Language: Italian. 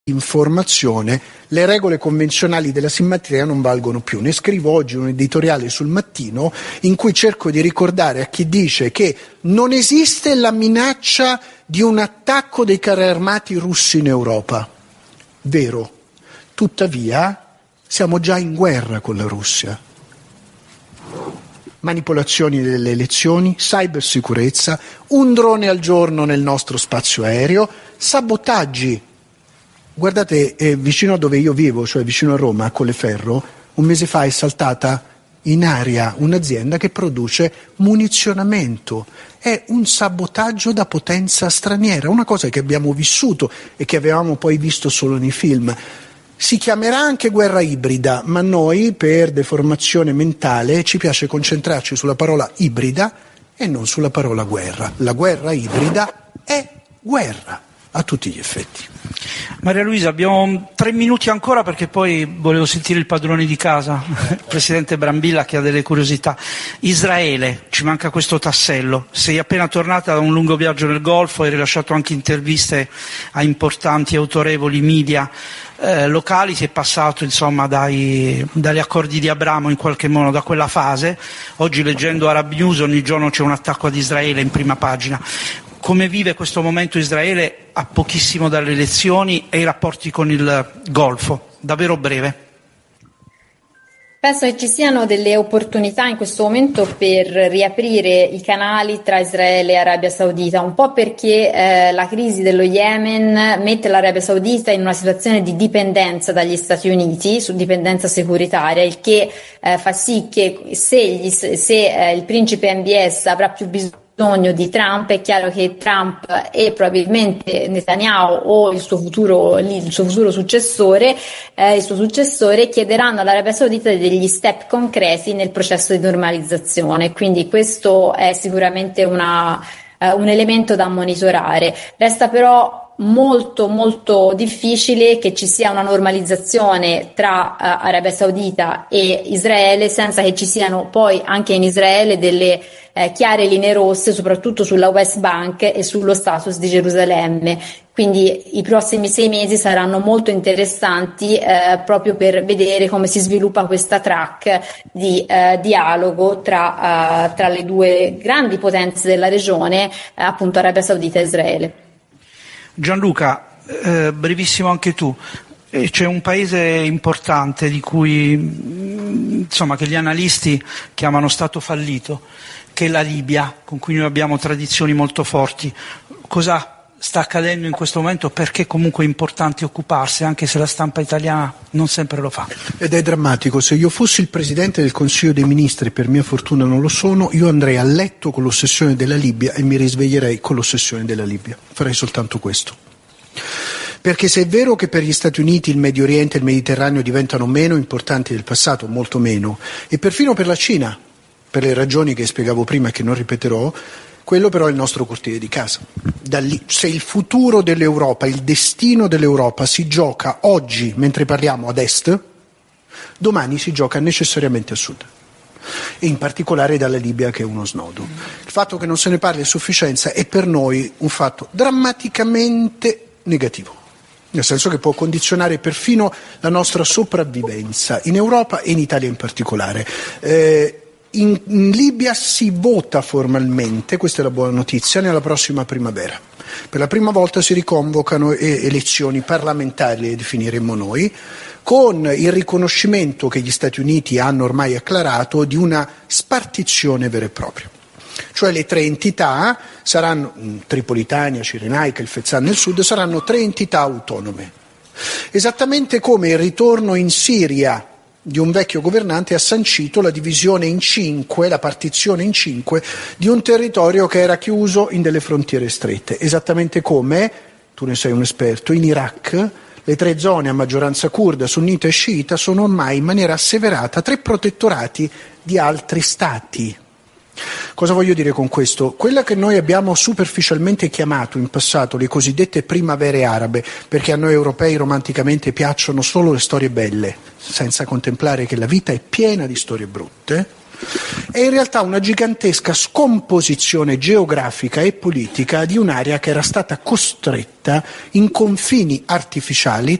informazione, le regole convenzionali della simmetria non valgono più. Ne scrivo oggi un editoriale sul Mattino in cui cerco di ricordare a chi dice che non esiste la minaccia di un attacco dei carri armati russi in Europa. Vero, tuttavia siamo già in guerra con la Russia. Manipolazioni delle elezioni, cybersicurezza, un drone al giorno nel nostro spazio aereo, sabotaggi. Guardate, vicino a dove io vivo, cioè vicino a Roma, a Colleferro, un mese fa è saltata in aria un'azienda che produce munizionamento. È un sabotaggio da potenza straniera, una cosa che abbiamo vissuto e che avevamo poi visto solo nei film. Si chiamerà anche guerra ibrida, ma noi, per deformazione mentale, ci piace concentrarci sulla parola ibrida e non sulla parola guerra. La guerra ibrida è guerra, a tutti gli effetti. Maria Luisa, abbiamo 3 minuti ancora perché poi volevo sentire il padrone di casa, il presidente Brambilla, che ha delle curiosità. Israele, ci manca questo tassello. Sei appena tornata da un lungo viaggio nel Golfo, hai rilasciato anche interviste a importanti e autorevoli media locali, si è passato insomma dagli accordi di Abramo in qualche modo, da quella fase. Oggi leggendo Arab News ogni giorno c'è un attacco ad Israele in prima pagina. Come vive questo momento Israele a pochissimo dalle elezioni e i rapporti con il Golfo? Davvero breve. Penso che ci siano delle opportunità in questo momento per riaprire i canali tra Israele e Arabia Saudita, un po' perché la crisi dello Yemen mette l'Arabia Saudita in una situazione di dipendenza dagli Stati Uniti, su dipendenza securitaria, il che fa sì che se il principe MBS avrà più bisogno di Trump, è chiaro che Trump e probabilmente Netanyahu o il suo futuro successore, chiederanno all'Arabia Saudita degli step concreti nel processo di normalizzazione. Quindi questo è sicuramente un elemento da monitorare. Resta però molto molto difficile che ci sia una normalizzazione tra Arabia Saudita e Israele senza che ci siano poi anche in Israele delle chiare linee rosse, soprattutto sulla West Bank e sullo status di Gerusalemme. Quindi i prossimi 6 mesi saranno molto interessanti proprio per vedere come si sviluppa questa track di dialogo tra le due grandi potenze della regione, appunto Arabia Saudita e Israele. Gianluca, brevissimo anche tu. C'è un paese importante di cui insomma che gli analisti chiamano stato fallito, che è la Libia, con cui noi abbiamo tradizioni molto forti. Cosa sta accadendo in questo momento? Perché comunque è importante occuparsi, anche se la stampa italiana non sempre lo fa. Ed è drammatico. Se io fossi il Presidente del Consiglio dei Ministri, per mia fortuna non lo sono, io andrei a letto con l'ossessione della Libia e mi risveglierei con l'ossessione della Libia. Farei soltanto questo. Perché se è vero che per gli Stati Uniti il Medio Oriente e il Mediterraneo diventano meno importanti del passato, molto meno, e perfino per la Cina, per le ragioni che spiegavo prima e che non ripeterò, quello però è il nostro cortile di casa. Se il futuro dell'Europa, il destino dell'Europa si gioca oggi, mentre parliamo, ad est, domani si gioca necessariamente a sud. E in particolare dalla Libia, che è uno snodo. Il fatto che non se ne parli a sufficienza è per noi un fatto drammaticamente negativo, nel senso che può condizionare perfino la nostra sopravvivenza in Europa e in Italia in particolare. In Libia si vota formalmente, questa è la buona notizia, nella prossima primavera. Per la prima volta si riconvocano elezioni parlamentari, le definiremmo noi, con il riconoscimento che gli Stati Uniti hanno ormai acclarato di una spartizione vera e propria. Cioè le 3 entità saranno, Tripolitania, Cirenaica, il Fezzan nel sud, saranno 3 entità autonome. Esattamente come il ritorno in Siria di un vecchio governante ha sancito la divisione in 5, la partizione in 5 di un territorio che era chiuso in delle frontiere strette. Esattamente come, tu ne sei un esperto, in Iraq le 3 zone a maggioranza curda, sunnita e sciita sono ormai in maniera asseverata 3 protettorati di altri stati. Cosa voglio dire con questo? Quella che noi abbiamo superficialmente chiamato in passato le cosiddette primavere arabe, perché a noi europei romanticamente piacciono solo le storie belle, senza contemplare che la vita è piena di storie brutte, è in realtà una gigantesca scomposizione geografica e politica di un'area che era stata costretta in confini artificiali